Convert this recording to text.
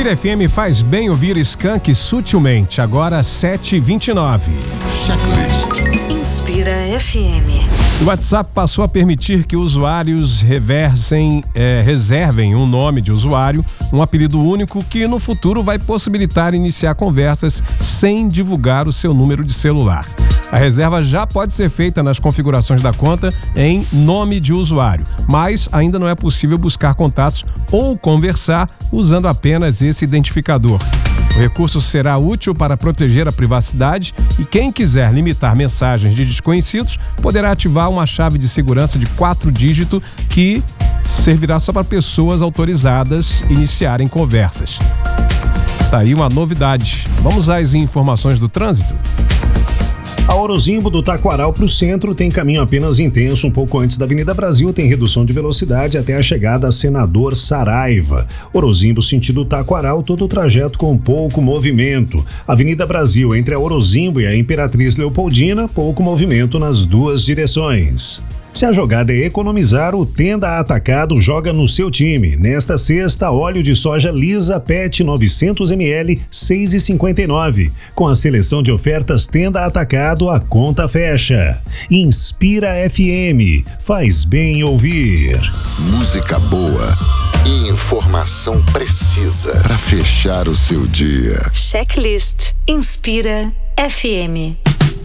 Inspira FM faz bem ouvir Skank sutilmente. Agora 7h29. Checklist. Inspira FM. O WhatsApp passou a permitir que usuários reservem um nome de usuário, um apelido único que no futuro vai possibilitar iniciar conversas sem divulgar o seu número de celular. A reserva já pode ser feita nas configurações da conta em nome de usuário, mas ainda não é possível buscar contatos ou conversar usando apenas esse identificador. O recurso será útil para proteger a privacidade e quem quiser limitar mensagens de desconhecidos poderá ativar uma chave de segurança de 4 dígitos que servirá só para pessoas autorizadas iniciarem conversas. Tá aí uma novidade. Vamos às informações do trânsito? A Orozimbo do Taquaral para o centro tem caminho apenas intenso. Um pouco antes da Avenida Brasil tem redução de velocidade até a chegada a Senador Saraiva. Orozimbo sentido Taquaral, todo o trajeto com pouco movimento. Avenida Brasil entre a Orozimbo e a Imperatriz Leopoldina, pouco movimento nas duas direções. Se a jogada é economizar, o Tenda Atacado joga no seu time. Nesta sexta, óleo de soja lisa PET 900 ml, 6,59. Com a seleção de ofertas Tenda Atacado, a conta fecha. Inspira FM, faz bem ouvir. Música boa e informação precisa para fechar o seu dia. Checklist. Inspira FM.